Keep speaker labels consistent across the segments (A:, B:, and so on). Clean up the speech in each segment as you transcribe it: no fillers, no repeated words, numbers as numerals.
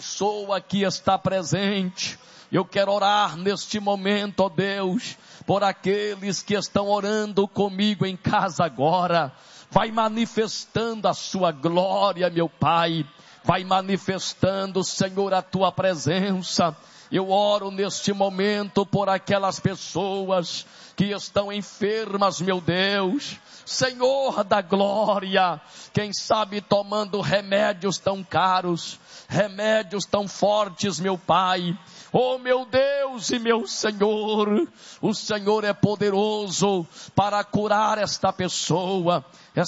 A: Pessoa que está presente, eu quero orar neste momento, ó Deus, por aqueles que estão orando comigo em casa agora. Vai manifestando a sua glória, meu Pai, vai manifestando, Senhor, a tua presença. Eu oro neste momento por aquelas pessoas que estão enfermas, meu Deus, Senhor da glória, quem sabe tomando remédios tão caros, remédios tão fortes, meu Pai. Oh meu Deus e meu Senhor, o Senhor é poderoso para curar esta pessoa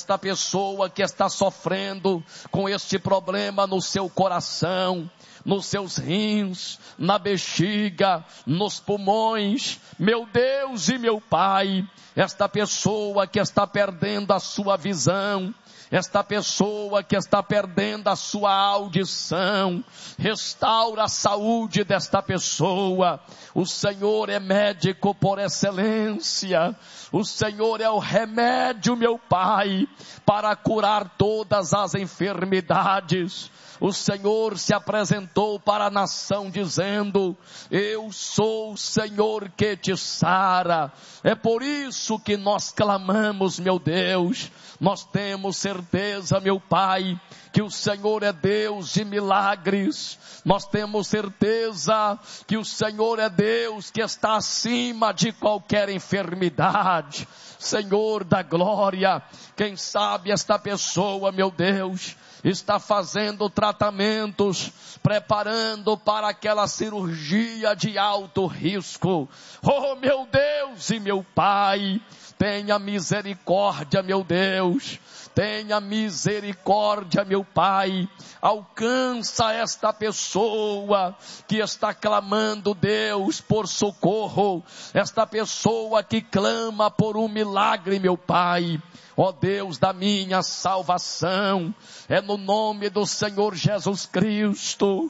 A: que está sofrendo com este problema no seu coração, nos seus rins, na bexiga, nos pulmões. Meu Deus e meu Pai, esta pessoa que está perdendo a sua visão, esta pessoa que está perdendo a sua audição, restaura a saúde desta pessoa. O Senhor é médico por excelência, o Senhor é o remédio, meu Pai, para curar todas as enfermidades. O Senhor se apresentou para a nação dizendo: eu sou o Senhor que te sara. É por isso que nós clamamos, meu Deus. Nós temos certeza, meu Pai, que o Senhor é Deus de milagres. Nós temos certeza que o Senhor é Deus que está acima de qualquer enfermidade. Senhor da glória, quem sabe esta pessoa, meu Deus, está fazendo tratamentos, preparando para aquela cirurgia de alto risco. Oh meu Deus e meu Pai, tenha misericórdia, meu Deus, tenha misericórdia, meu Pai, alcança esta pessoa que está clamando, Deus, por socorro, esta pessoa que clama por um milagre, meu Pai. Ó Deus da minha salvação, é no nome do Senhor Jesus Cristo.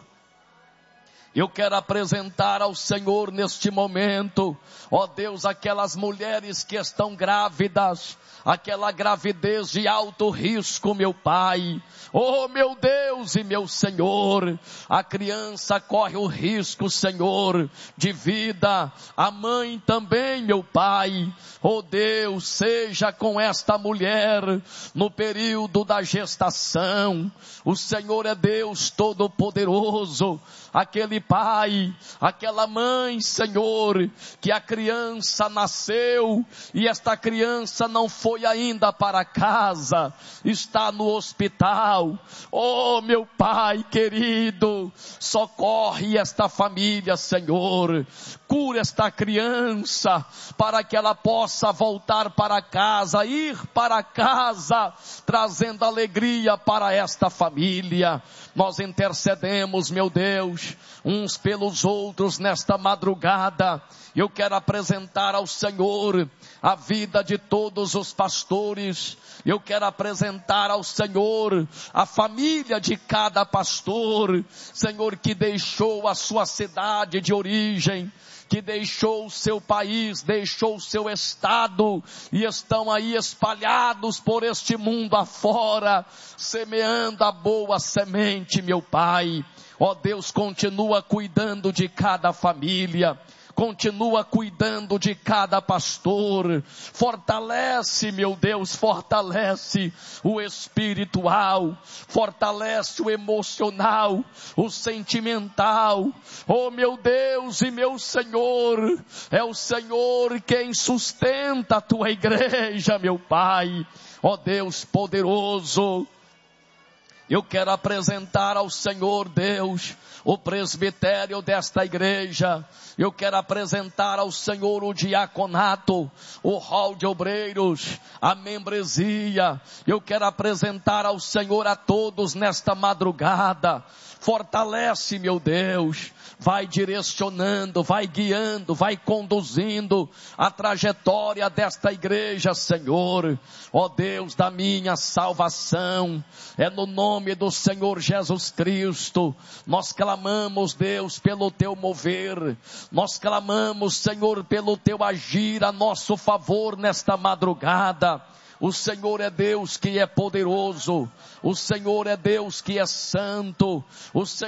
A: Eu quero apresentar ao Senhor neste momento, ó Deus, aquelas mulheres que estão grávidas, aquela gravidez de alto risco, meu Pai. Oh meu Deus e meu Senhor, a criança corre o risco, Senhor, de vida, a mãe também, meu Pai. Oh Deus, seja com esta mulher no período da gestação. O Senhor é Deus Todo-Poderoso, aquele pai, aquela mãe, Senhor, que a criança nasceu e esta criança não foi ainda para casa, está no hospital. Oh meu Pai querido, socorre esta família, Senhor, cura esta criança para que ela possa voltar para casa, ir para casa, trazendo alegria para esta família. Nós intercedemos, meu Deus, uns pelos outros nesta madrugada. Eu quero apresentar ao Senhor a vida de todos os pastores. Eu quero apresentar ao Senhor a família de cada pastor, Senhor, que deixou a sua cidade de origem, que deixou o seu país, deixou o seu estado e estão aí espalhados por este mundo afora, semeando a boa semente, meu Pai. Ó Deus, continua cuidando de cada família, continua cuidando de cada pastor, fortalece, meu Deus, fortalece o espiritual, fortalece o emocional, o sentimental. Oh meu Deus e meu Senhor, é o Senhor quem sustenta a tua igreja, meu Pai. Ó Deus poderoso, eu quero apresentar ao Senhor, Deus, o presbitério desta igreja. Eu quero apresentar ao Senhor o diaconato, o hall de obreiros, a membresia. Eu quero apresentar ao Senhor a todos nesta madrugada. Fortalece, meu Deus, vai direcionando, vai guiando, vai conduzindo a trajetória desta igreja, Senhor. Ó Deus da minha salvação, é no nome do Senhor Jesus Cristo, nós clamamos, Deus, pelo teu mover, nós clamamos, Senhor, pelo teu agir a nosso favor nesta madrugada. O Senhor é Deus que é poderoso, o Senhor é Deus que é santo, o Senhor